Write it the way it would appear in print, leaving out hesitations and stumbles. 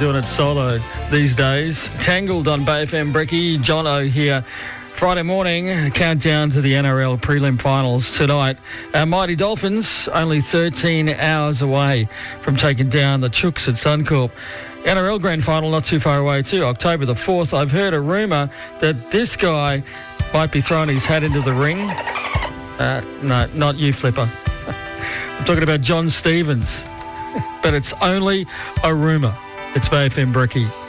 doing it solo these days. Tangled on Bay FM Brekkie. Jono here. Friday morning, countdown to the NRL prelim finals tonight. Our mighty Dolphins only 13 hours away from taking down the Chooks at Suncorp. NRL Grand Final not too far away too, October the 4th. I've heard a rumour that this guy might be throwing his hat into the ring. No, not you, Flipper. I'm talking about John Stevens. But it's only a rumour. It's Bay FM Brekkie.